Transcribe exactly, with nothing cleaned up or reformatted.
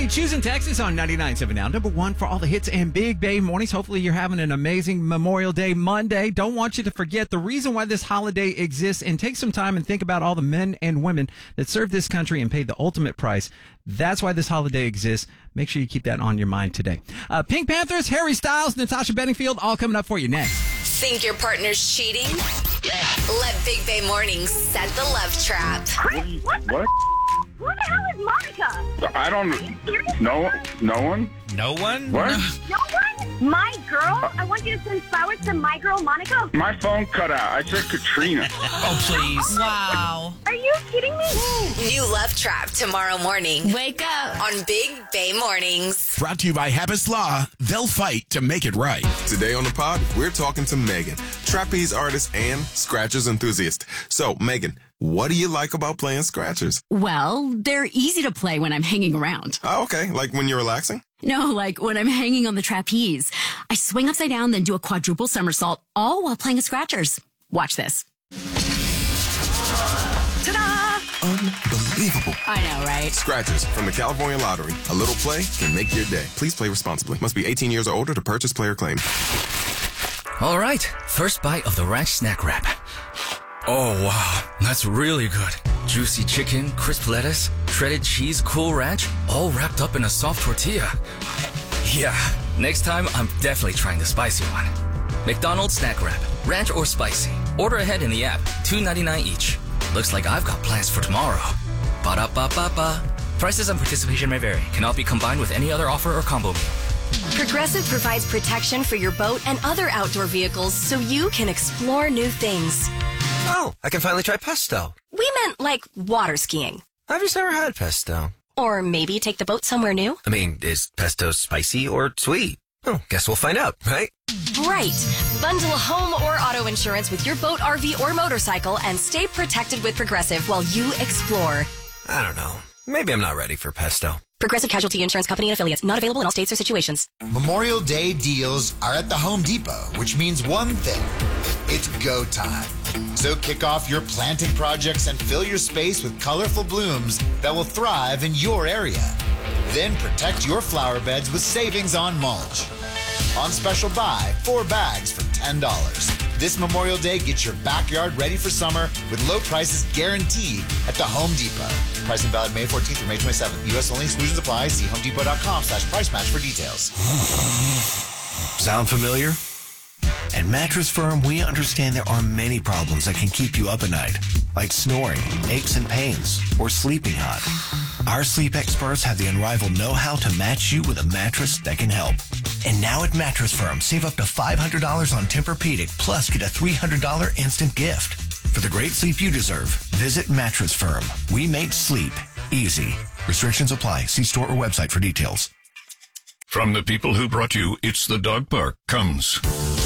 Hey, choosing Texas on ninety-nine point seven now. Number one for all the hits and Big Bay mornings. Hopefully you're having an amazing Memorial Day Monday. Don't want you to forget the reason why this holiday exists, and take some time and think about all the men and women that served this country and paid the ultimate price. That's why this holiday exists. Make sure you keep that on your mind today. Uh, Pink Panthers, Harry Styles, Natasha Bedingfield, all coming up for you next. Think your partner's cheating? Let Big Bay Mornings set the love trap. Chris, what? What? Who the hell is Monica? I don't. No, no one. No one? What? No one? My girl? I want you to send flowers to my girl, Monica. My phone cut out. I said Katrina. Oh, please. Wow. Are you kidding me? New love trap tomorrow morning Wake up. on Big Bay Mornings. Brought to you by Happist Law. They'll fight to make it right. Today on the pod, we're talking to Megan, trapeze artist and scratchers enthusiast. So, Megan, what do you like about playing scratchers? Well, they're easy to play when I'm hanging around. Oh, okay. Like when you're relaxing? No, like when I'm hanging on the trapeze. I swing upside down, then do a quadruple somersault, all while playing scratchers. Watch this. Ta-da! Unbelievable. I know, right? Scratchers from the California Lottery. A little play can make your day. Please play responsibly. Must be eighteen years or older to purchase player claim. All right, first bite of the ranch snack wrap. Oh, wow, that's really good. Juicy chicken, crisp lettuce, shredded cheese, Cool Ranch, all wrapped up in a soft tortilla. Yeah, next time I'm definitely trying the spicy one. McDonald's snack wrap, ranch or spicy. Order ahead in the app, two ninety-nine each. Looks like I've got plans for tomorrow. Ba-da-ba-ba-ba. Prices and participation may vary. Cannot be combined with any other offer or combo meal. Progressive provides protection for your boat and other outdoor vehicles so you can explore new things. Oh, I can finally try pesto. We meant like water skiing. I've just never had pesto. Or maybe take the boat somewhere new. I mean, is pesto spicy or sweet? Oh, guess we'll find out, right? Right. Bundle home or auto insurance with your boat, R V, or motorcycle and stay protected with Progressive while you explore. I don't know. Maybe I'm not ready for pesto. Progressive Casualty Insurance Company and affiliates. Not available in all states or situations. Memorial Day deals are at the Home Depot, which means one thing. It's go time. So kick off your planting projects and fill your space with colorful blooms that will thrive in your area. Then protect your flower beds with savings on mulch. On special buy, four bags for ten dollars. This Memorial Day, get your backyard ready for summer with low prices guaranteed at the Home Depot. Pricing valid May fourteenth through May twenty-seventh. U S only. Exclusions apply. See homedepot.com slash price match for details. Sound familiar? At Mattress Firm, we understand there are many problems that can keep you up at night, like snoring, aches and pains, or sleeping hot. Our sleep experts have the unrivaled know-how to match you with a mattress that can help. And now at Mattress Firm, save up to five hundred dollars on Tempur-Pedic, plus get a three hundred dollars instant gift. For the great sleep you deserve, visit Mattress Firm. We make sleep easy. Restrictions apply. See store or website for details. From the people who brought you It's the Dog Park comes